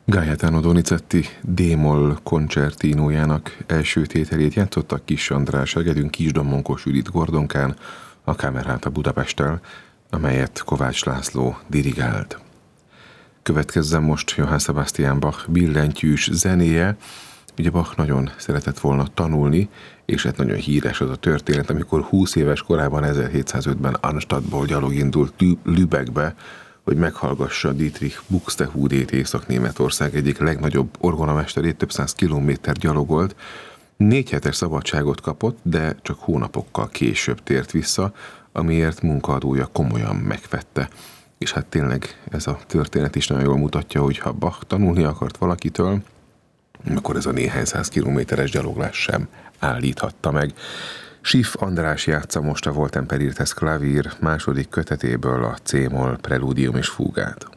Gaetano Donizetti D-moll koncertinójának első tételét játszottak Kiss András Egedűn, Kisdomonkos Judit Gordonkán, a Camerata Budapesttel, amelyet Kovács László dirigált. Következzen most Johann Sebastian Bach billentyűs zenéje. Ugye Bach nagyon szeretett volna tanulni, és hát nagyon híres az a történet, amikor 20 éves korában 1705-ben Arnstadtból gyalog indult Lübeckbe, hogy meghallgassa Dietrich Buxtehudét, Észak-Németország egyik legnagyobb orgonamesterét, több száz kilométer gyalogolt. 4 hetes szabadságot kapott, de csak hónapokkal később tért vissza, amiért munkaadója komolyan megvette. És hát tényleg ez a történet is nagyon jól mutatja, hogy ha Bach tanulni akart valakitől, akkor ez a néhány száz kilométeres gyaloglás sem állíthatta meg. Schiff András játsza most a Wohltemperiertes Klavír második kötetéből a C-moll preludium és fúgát.